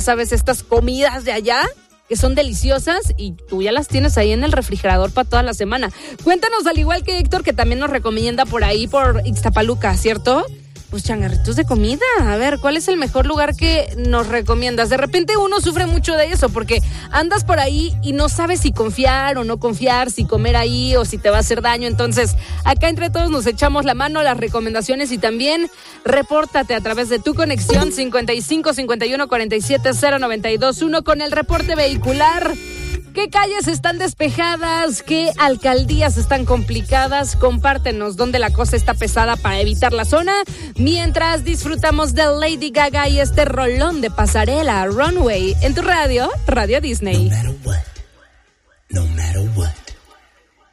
sabes, estas comidas de allá que son deliciosas y tú ya las tienes ahí en el refrigerador para toda la semana. Cuéntanos, al igual que Héctor, que también nos recomienda por ahí, por Ixtapaluca, ¿cierto? Pues changarritos de comida. A ver, ¿cuál es el mejor lugar que nos recomiendas? De repente uno sufre mucho de eso porque andas por ahí y no sabes si confiar o no confiar, si comer ahí o si te va a hacer daño. Entonces, acá entre todos nos echamos la mano, las recomendaciones y también repórtate a través de tu conexión 55 51 47 0921 con el reporte vehicular. ¿Qué calles están despejadas? ¿Qué alcaldías están complicadas? Compártenos dónde la cosa está pesada para evitar la zona. Mientras disfrutamos de Lady Gaga y este rolón de pasarela, Runway, en tu radio, Radio Disney. No matter what.